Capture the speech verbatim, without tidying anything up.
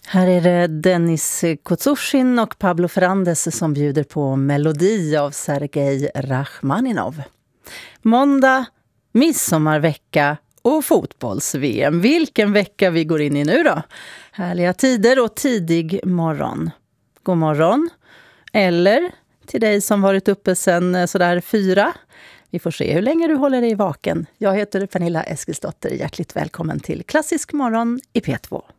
Här är det Dennis Kotsushin och Pablo Ferrandes som bjuder på Melodi av Sergej Rachmaninov. Måndag, midsommarvecka och fotbolls-V M. Vilken vecka vi går in i nu då? Härliga tider och tidig morgon. God morgon. Eller till dig som varit uppe sedan sådär fyra. Vi får se hur länge du håller dig vaken. Jag heter Pernilla Eskilsdotter. Hjärtligt välkommen till Klassisk morgon i P två.